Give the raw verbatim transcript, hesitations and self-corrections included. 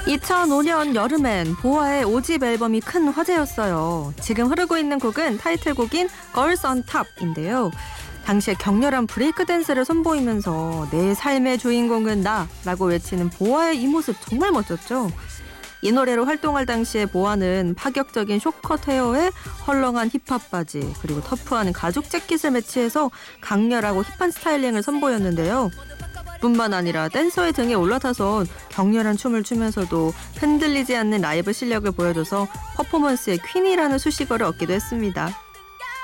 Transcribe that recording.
이천오 년 여름엔 보아의 오 집 앨범이 큰 화제였어요. 지금 흐르고 있는 곡은 타이틀곡인 Girls on Top인데요. 당시에 격렬한 브레이크 댄스를 선보이면서 내 삶의 주인공은 나라고 외치는 보아의 이 모습 정말 멋졌죠. 이 노래로 활동할 당시에 보아는 파격적인 쇼컷 헤어에 헐렁한 힙합 바지 그리고 터프한 가죽 재킷을 매치해서 강렬하고 힙한 스타일링을 선보였는데요. 뿐만 아니라 댄서의 등에 올라타서 격렬한 춤을 추면서도 흔들리지 않는 라이브 실력을 보여줘서 퍼포먼스의 퀸이라는 수식어를 얻기도 했습니다.